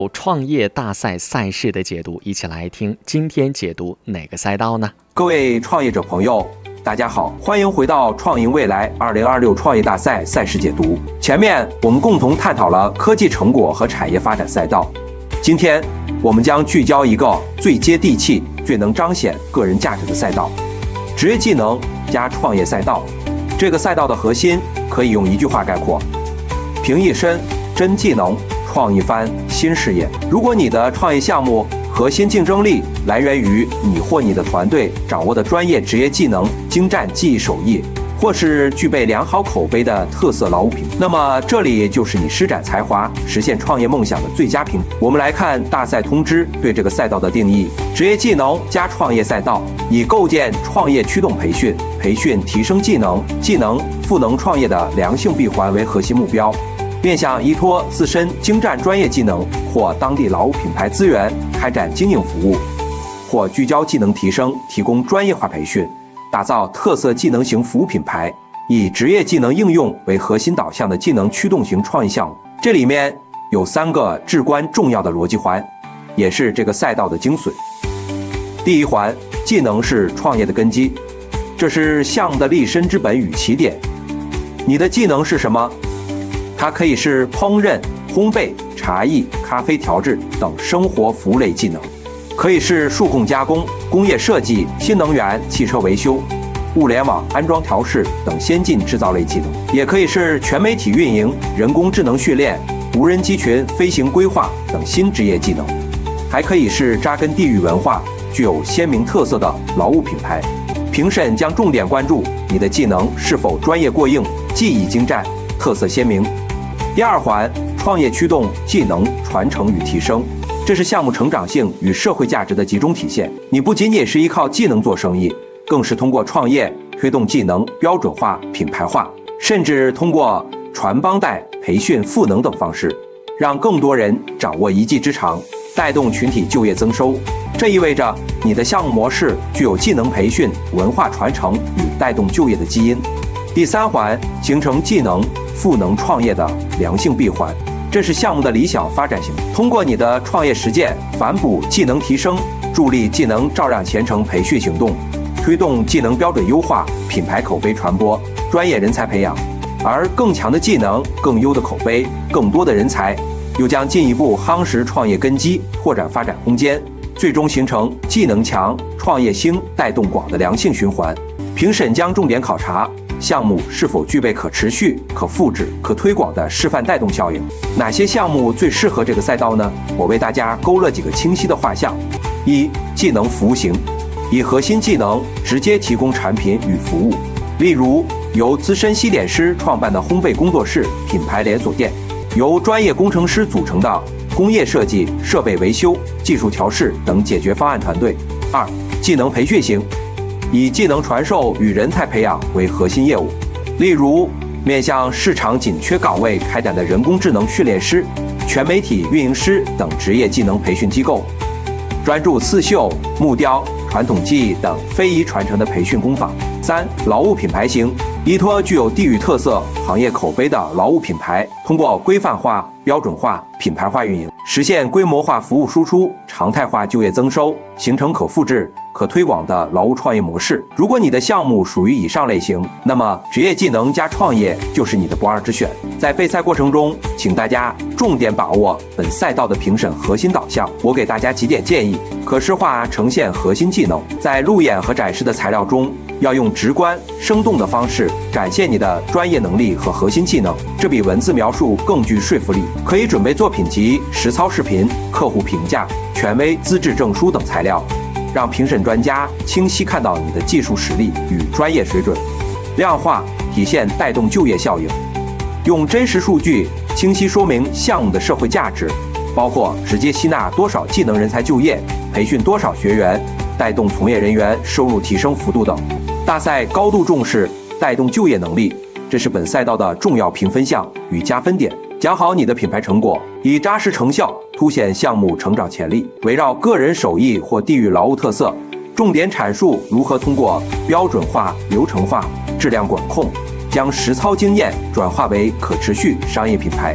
创业大赛赛事的解读，一起来听今天解读哪个赛道呢？ 各位创业者朋友，大家好，欢迎回到创赢未来2026创业大赛赛事解读。前面我们共同探讨了科技成果和产业发展赛道，今天我们将聚焦一个最接地气、最能彰显个人价值的赛道——职业技能加创业赛道。这个赛道的核心可以用一句话概括：凭一身真技能，创一番新事业。如果你的创业项目核心竞争力来源于你或你的团队掌握的专业职业技能、精湛技艺手艺，或是具备良好口碑的特色劳务品，那么这里就是你施展才华、实现创业梦想的最佳平台。我们来看大赛通知对这个赛道的定义：职业技能加创业赛道，以构建创业驱动培训、培训提升技能、技能赋能创业的良性闭环为核心目标。面向依托自身精湛专业技能或当地劳务品牌资源开展经营服务，或聚焦技能提升，提供专业化培训，打造特色技能型服务品牌，以职业技能应用为核心导向的技能驱动型创意项目。这里面有3个至关重要的逻辑环，也是这个赛道的精髓。第一环，技能是创业的根基，这是项目的立身之本与起点。你的技能是什么？它可以是烹饪、烘焙、茶艺、咖啡调制等生活服务类技能，可以是数控加工、工业设计、新能源、汽车维修、物联网安装调试等先进制造类技能，也可以是全媒体运营、人工智能训练、无人机群飞行规划等新职业技能，还可以是扎根地域文化、具有鲜明特色的劳务品牌。评审将重点关注你的技能是否专业过硬、技艺精湛、特色鲜明。第二环，创业驱动技能传承与提升，这是项目成长性与社会价值的集中体现。你不仅仅是依靠技能做生意，更是通过创业推动技能标准化、品牌化，甚至通过传帮带、培训赋能等方式，让更多人掌握一技之长，带动群体就业增收。这意味着你的项目模式具有技能培训、文化传承与带动就业的基因。第三环，形成技能赋能创业的良性闭环，这是项目的理想发展型。通过你的创业实践，反哺技能提升，助力技能照亮前程培训行动，推动技能标准优化、品牌口碑传播、专业人才培养。而更强的技能、更优的口碑、更多的人才，又将进一步夯实创业根基，拓展发展空间，最终形成技能强、创业兴、带动广的良性循环。评审将重点考察项目是否具备可持续、可复制、可推广的示范带动效应。哪些项目最适合这个赛道呢？我为大家勾勒几个清晰的画像。一、技能服务型，以核心技能直接提供产品与服务，例如由资深西点师创办的烘焙工作室、品牌连锁店，由专业工程师组成的工业设计、设备维修、技术调试等解决方案团队。二、技能培训型，以技能传授与人才培养为核心业务，例如面向市场紧缺岗位开展的人工智能训练师、全媒体运营师等职业技能培训机构，专注刺绣、木雕、传统技艺等非遗传承的培训工坊。三、劳务品牌型，依托具有地域特色、行业口碑的劳务品牌，通过规范化、标准化、品牌化运营，实现规模化服务输出、常态化就业增收，形成可复制、可推广的劳务创业模式。如果你的项目属于以上类型，那么职业技能加创业就是你的不二之选。在备赛过程中，请大家重点把握本赛道的评审核心导向。我给大家几点建议：可视化呈现核心技能，在路演和展示的材料中，要用直观、生动的方式展现你的专业能力和核心技能，这比文字描述更具说服力。可以准备作品集、实操视频、客户评价、权威资质证书等材料，让评审专家清晰看到你的技术实力与专业水准。量化体现带动就业效应，用真实数据清晰说明项目的社会价值，包括直接吸纳多少技能人才就业，培训多少学员，带动从业人员收入提升幅度等。大赛高度重视带动就业能力，这是本赛道的重要评分项与加分点。讲好你的品牌成果，以扎实成效凸显项目成长潜力，围绕个人手艺或地域劳务特色，重点阐述如何通过标准化、流程化、质量管控，将实操经验转化为可持续商业品牌。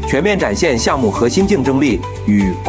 全面展现项目核心竞争力与